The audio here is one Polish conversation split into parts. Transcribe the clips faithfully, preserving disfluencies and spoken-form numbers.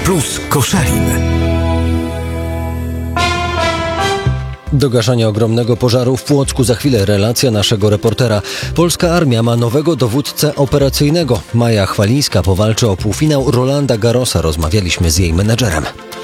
Plus Koszalin. Do gaszenia ogromnego pożaru w Płocku za chwilę relacja naszego reportera. Polska armia ma nowego dowódcę operacyjnego. Maja Chwalińska powalczy o półfinał Rolanda Garrosa. Rozmawialiśmy z jej menedżerem.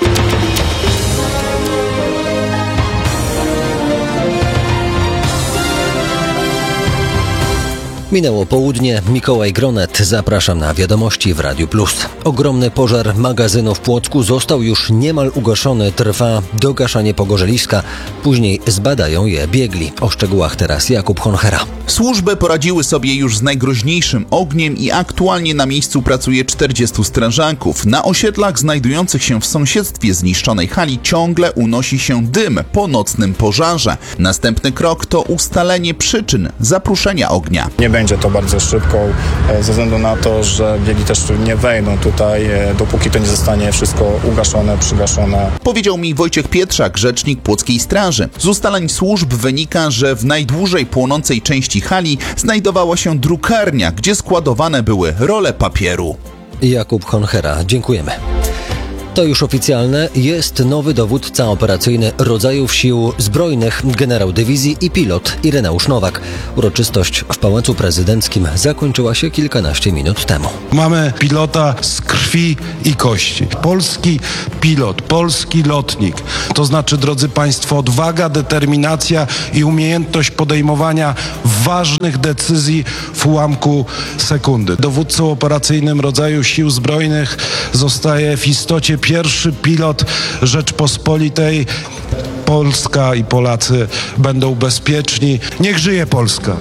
Minęło południe, Mikołaj Gronet, zapraszam na wiadomości w Radiu Plus. Ogromny pożar magazynu w Płocku został już niemal ugaszony, trwa dogaszanie pogorzeliska. Później zbadają je biegli. O szczegółach teraz Jakub Honchera. Służby poradziły sobie już z najgroźniejszym ogniem i aktualnie na miejscu pracuje czterdziestu strażaków. Na osiedlach znajdujących się w sąsiedztwie zniszczonej hali ciągle unosi się dym po nocnym pożarze. Następny krok to ustalenie przyczyn zapruszenia ognia. Nie będzie to bardzo szybko, ze względu na to, że biegi też nie wejdą tutaj, dopóki to nie zostanie wszystko ugaszone, przygaszone. Powiedział mi Wojciech Pietrzak, rzecznik Płockiej Straży. Z ustaleń służb wynika, że w najdłużej płonącej części hali znajdowała się drukarnia, gdzie składowane były role papieru. Jakub Honchera, dziękujemy. To już oficjalne, jest nowy dowódca operacyjny rodzajów sił zbrojnych, generał dywizji i pilot Ireneusz Nowak. Uroczystość w Pałacu Prezydenckim zakończyła się kilkanaście minut temu. Mamy pilota z krwi i kości. Polski pilot, polski lotnik. To znaczy, drodzy Państwo, odwaga, determinacja i umiejętność podejmowania ważnych decyzji w ułamku sekundy. Dowódcą operacyjnym rodzaju sił zbrojnych zostaje w istocie pierwszy pilot Rzeczpospolitej. Polska i Polacy będą bezpieczni. Niech żyje Polska!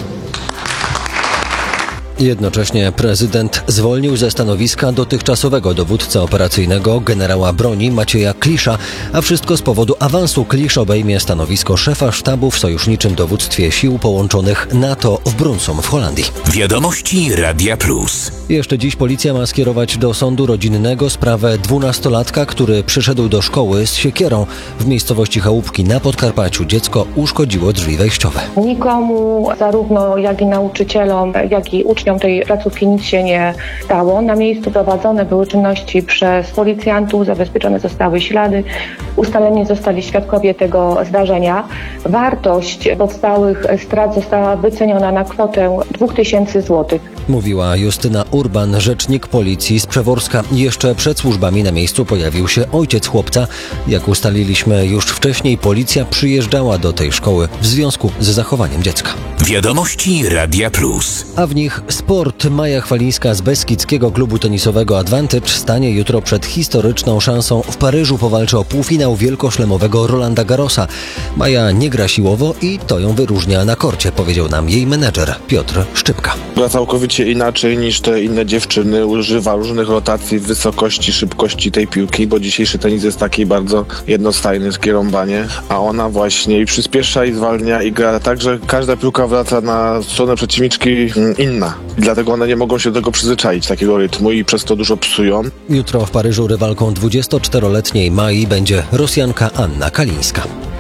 Jednocześnie prezydent zwolnił ze stanowiska dotychczasowego dowódcę operacyjnego generała broni Macieja Klisza, a wszystko z powodu awansu. Klisz obejmie stanowisko szefa sztabu w sojuszniczym dowództwie sił połączonych NATO w Brunssum w Holandii. Wiadomości Radia Plus. Jeszcze dziś policja ma skierować do sądu rodzinnego sprawę dwunastolatka, który przyszedł do szkoły z siekierą. W miejscowości Chałupki na Podkarpaciu dziecko uszkodziło drzwi wejściowe. Nikomu, zarówno jak i nauczycielom, jak i uczniom tej placówki nic się nie stało. Na miejscu prowadzone były czynności przez policjantów, zabezpieczone zostały ślady, ustaleni zostali świadkowie tego zdarzenia. Wartość powstałych strat została wyceniona na kwotę dwa tysiące złotych. Mówiła Justyna Urban, rzecznik policji z Przeworska. Jeszcze przed służbami na miejscu pojawił się ojciec chłopca. Jak ustaliliśmy już wcześniej, policja przyjeżdżała do tej szkoły w związku z zachowaniem dziecka. Wiadomości Radia Plus. A w nich sport. Maja Chwalińska z beskidzkiego klubu tenisowego Advantage stanie jutro przed historyczną szansą. W Paryżu powalczy o półfinał wielkoszlemowego Rolanda Garrosa. Maja nie gra siłowo i to ją wyróżnia na korcie, powiedział nam jej menedżer Piotr Szczypka. Gra całkowicie inaczej niż te inne dziewczyny. Używa różnych rotacji, wysokości, szybkości tej piłki, bo dzisiejszy tenis jest taki bardzo jednostajny, skierąbanie, a ona właśnie i przyspiesza, i zwalnia, i gra tak, że każda piłka wraca na stronę przeciwniczki inna. I dlatego one nie mogą się do tego przyzwyczaić, takiego rytmu, i przez to dużo psują. Jutro w Paryżu rywalką dwudziestoczteroletniej Mai będzie Rosjanka Anna Kalińska.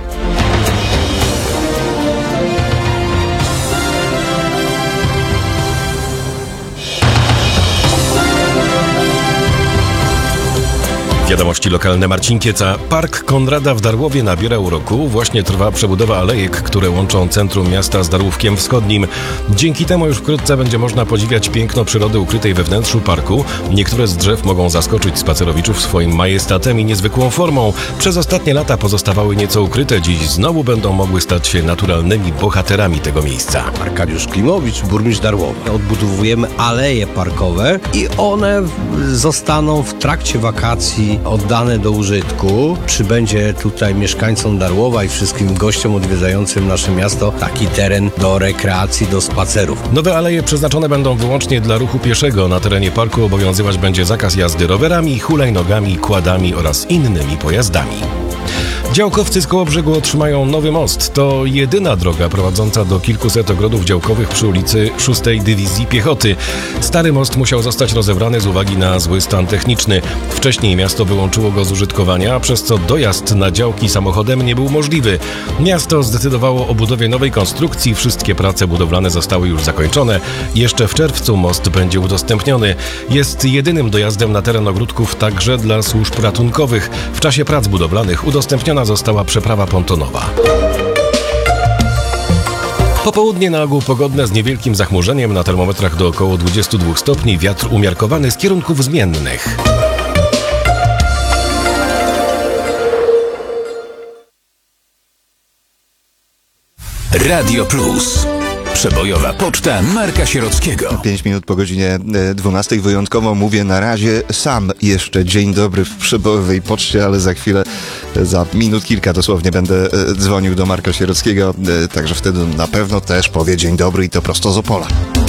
Wiadomości lokalne. Marcin Kieca. Park Konrada w Darłowie nabiera uroku. Właśnie trwa przebudowa alejek, które łączą centrum miasta z Darłówkiem Wschodnim. Dzięki temu już wkrótce będzie można podziwiać piękno przyrody ukrytej we wnętrzu parku. Niektóre z drzew mogą zaskoczyć spacerowiczów swoim majestatem i niezwykłą formą. Przez ostatnie lata pozostawały nieco ukryte. Dziś znowu będą mogły stać się naturalnymi bohaterami tego miejsca. Arkadiusz Klimowicz, burmistrz Darłowa. Odbudowujemy aleje parkowe i one zostaną w trakcie wakacji oddane do użytku. Przybędzie tutaj mieszkańcom Darłowa i wszystkim gościom odwiedzającym nasze miasto taki teren do rekreacji, do spacerów. Nowe aleje przeznaczone będą wyłącznie dla ruchu pieszego. Na terenie parku obowiązywać będzie zakaz jazdy rowerami, hulajnogami, quadami oraz innymi pojazdami. Działkowcy z Kołobrzegu otrzymają nowy most. To jedyna droga prowadząca do kilkuset ogrodów działkowych przy ulicy szóstej Dywizji Piechoty. Stary most musiał zostać rozebrany z uwagi na zły stan techniczny. Wcześniej miasto wyłączyło go z użytkowania, przez co dojazd na działki samochodem nie był możliwy. Miasto zdecydowało o budowie nowej konstrukcji. Wszystkie prace budowlane zostały już zakończone. Jeszcze w czerwcu most będzie udostępniony. Jest jedynym dojazdem na teren ogródków także dla służb ratunkowych. W czasie prac budowlanych udostępniona została przeprawa pontonowa. Popołudnie na ogół pogodne z niewielkim zachmurzeniem, na termometrach do około dwudziestu dwóch stopni, wiatr umiarkowany z kierunków zmiennych. Radio Plus. Przebojowa poczta Marka Sierockiego. Pięć minut po godzinie dwunastej. Wyjątkowo mówię na razie sam jeszcze dzień dobry w przebojowej poczcie, ale za chwilę, za minut kilka dosłownie będę dzwonił do Marka Sierockiego, także wtedy na pewno też powie dzień dobry i to prosto z Opola.